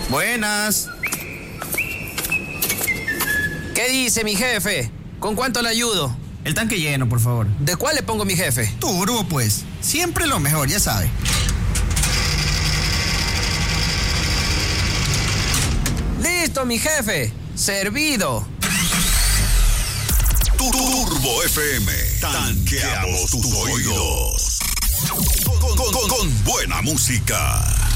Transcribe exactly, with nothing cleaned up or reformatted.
Buenas. ¿Qué dice mi jefe? ¿Con cuánto le ayudo? El tanque lleno, por favor. ¿De cuál le pongo mi jefe? Turbo, pues. Siempre lo mejor, ya sabe. ¡Listo, mi jefe! ¡Servido! Turbo F M. Tanqueamos tus oídos. Con, con, con, con buena música.